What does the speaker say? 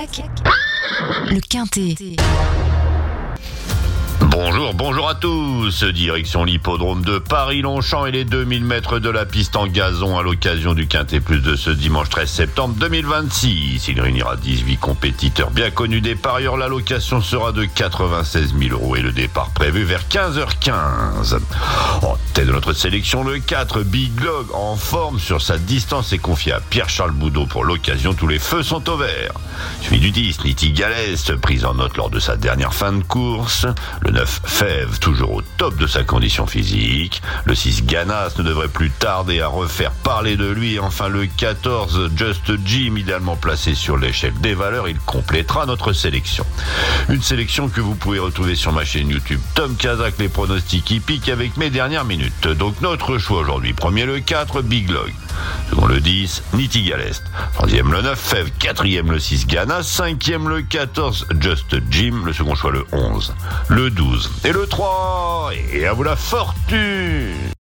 le Quintet. Bonjour à tous. Direction l'hippodrome de Paris-Longchamp et les 2000 mètres de la piste en gazon à l'occasion du Quintet Plus de ce dimanche 13 septembre 2026. Il réunira 18 compétiteurs bien connus des parieurs. L'allocation sera de 96 000 € et le départ prévu vers 15h15. En tête de notre sélection, le 4, Big Log, en forme sur sa distance, est confié à Pierre-Charles Boudot pour l'occasion. Tous les feux sont au vert. Suivi du 10, Nitty Galès, prise en note lors de sa dernière fin de course. Le 9, Fève, toujours au top de sa condition physique. Le 6, Ganas, ne devrait plus tarder à refaire parler de lui. Et enfin, le 14, Just Jim, idéalement placé sur l'échelle des valeurs, il complétera notre sélection. Une sélection que vous pouvez retrouver sur ma chaîne YouTube Tom Kazak, les pronostics hippiques avec mes dernières minutes. Donc notre choix aujourd'hui: premier le 4, Big Log. Second le 10, Nitty Galest. Troisième le 9, Fève. Quatrième le 6, Ganas. Cinquième le 14, Just Jim. Le second choix le 11, le 12 et le 3. Et à vous la fortune!